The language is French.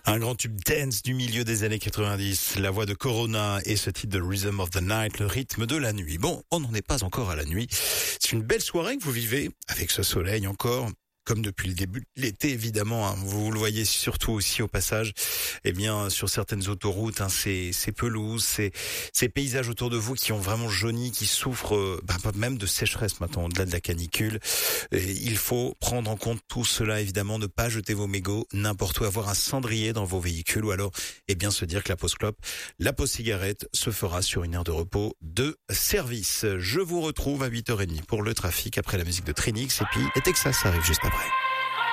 Un grand tube dance du milieu des années 90, la voix de Corona et ce titre de Rhythm of the Night, le rythme de la nuit. Bon, on n'en est pas encore à la nuit. C'est une belle soirée que vous vivez, avec ce soleil encore, comme depuis le début de l'été évidemment. Vous le voyez surtout aussi au passage, eh bien sur certaines autoroutes, ces pelouses, ces paysages autour de vous qui ont vraiment jauni, qui souffrent même de sécheresse maintenant, au-delà de la canicule. Et il faut prendre en compte tout cela évidemment, ne pas jeter vos mégots n'importe où, avoir un cendrier dans vos véhicules, ou alors se dire que la pause clope, la pause cigarette se fera sur une heure de repos de service. Je vous retrouve à 8h30 pour le trafic après la musique de Trinix et puis Texas arrive juste après.